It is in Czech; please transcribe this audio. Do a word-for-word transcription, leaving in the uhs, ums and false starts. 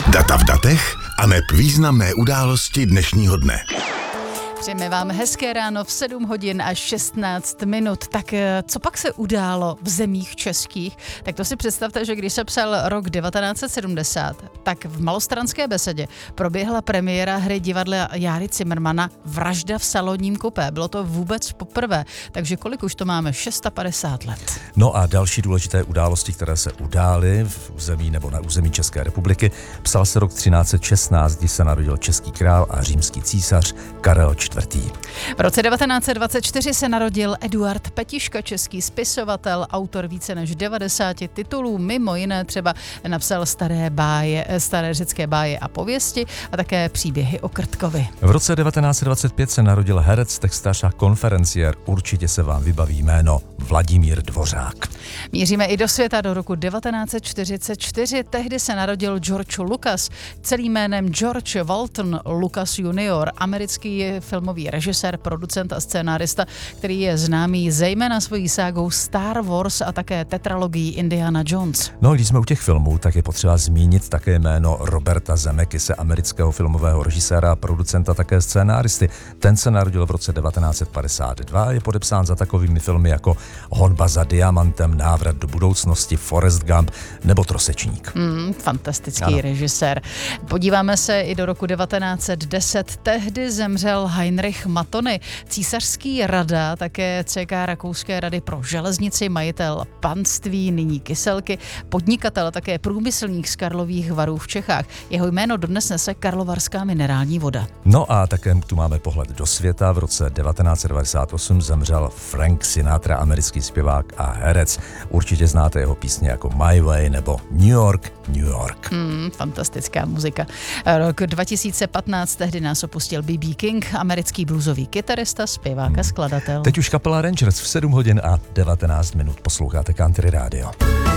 Data v datech aneb významné události dnešního dne. Přejeme vám hezké ráno v sedm hodin a šestnáct minut. Tak co pak se událo v zemích českých? Tak to si představte, že když se psal rok devatenáct set sedmdesát, tak v Malostranské besedě proběhla premiéra hry divadla Járy Cimrmana Vražda v salonním kupé. Bylo to vůbec poprvé, takže kolik už to máme? padesát šest let. No a další důležité události, které se udály v území nebo na území České republiky, psal se rok třináct set šestnáct, kdy se narodil český král a římský císař Karel čtvrtý. V roce devatenáct set dvacet čtyři se narodil Eduard Petiška, český spisovatel, autor více než devadesáti titulů, mimo jiné třeba napsal staré báje, staré řecké báje a pověsti a také příběhy o Krtkovi. V roce devatenáct set dvacet pět se narodil herec, textař a konferenciér, určitě se vám vybaví jméno Vladimír Dvořák. Míříme i do světa, do roku devatenáct set čtyřicet čtyři, tehdy se narodil George Lucas, celým jménem George Walton Lucas junior, americký filmový režisér, producent a scénárista, který je známý zejména svojí ságou Star Wars a také tetralogií Indiana Jones. No, když jsme u těch filmů, tak je potřeba zmínit také jméno Roberta Zemeckise, amerického filmového režiséra, producenta, také scénáristy. Ten se narodil v roce devatenáct set padesát dva a je podepsán za takovými filmy jako Honba za diamantem, Návrat do budoucnosti, Forrest Gump nebo Trosečník. Mm, fantastický ano. režisér. Podíváme se i do roku devatenáct set deset. Tehdy zemřel Heinrich Matony, císařský rada, také C K Rakouské rady pro železnici, majitel panství, nyní Kyselky, podnikatel, také průmyslník z Karlových Varů v Čechách. Jeho jméno dodnes nese karlovarská minerální voda. No a také tu máme pohled do světa. V roce devatenáct set devadesát osm zemřel Frank Sinatra, americký zpěvák a herec. Určitě znáte jeho písně jako My Way nebo New York, New York. Mm, fantastická muzika. Rok dva tisíce patnáct, tehdy nás opustil B B King, americký bluesový kytarista, zpěvák a skladatel. Teď už kapela Rangers v sedm hodin a devatenáct minut. Posloucháte Country Radio.